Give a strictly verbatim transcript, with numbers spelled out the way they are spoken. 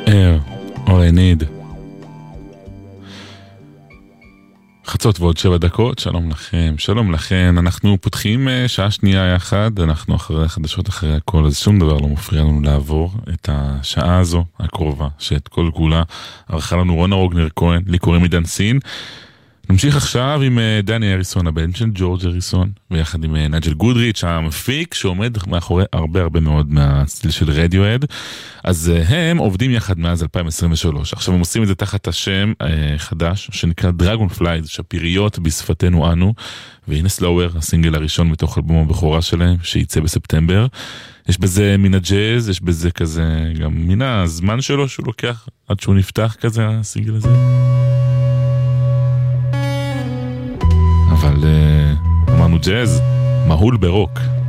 Air, all I need. חצות ועוד שבע דקות, שלום לכם, שלום לכם, אנחנו פותחים שעה שנייה יחד, אנחנו אחרי החדשות, אחרי הכל, אז שום דבר לא מפריע לנו לעבור את השעה הזו הקרובה, שאת כל כולה ערכה לנו רונה רוגנר כהן, לי קוראים עידן סין. נמשיך עכשיו עם דני אריסון, הבן של ג'ורג' אריסון, ויחד עם נג'ל גודריץ' המפיק, שעומד מאחורי הרבה הרבה מאוד מהסטיל של רדיואד. אז הם עובדים יחד מאז אלפיים עשרים ושלוש. עכשיו הם עושים את זה תחת השם אה, חדש, שנקרא דרגון פליי, שפיריות בשפתנו אנו, והנה סלואוור, הסינגל הראשון מתוך אלבום הבכורה שלהם, שייצא בספטמבר. יש בזה מן הג'אז, יש בזה כזה, גם מן הזמן שלו שהוא לוקח עד שהוא נפתח כזה, הסינגל הזה. אבל uh, אמרנו ג'אז, מהול ברוק.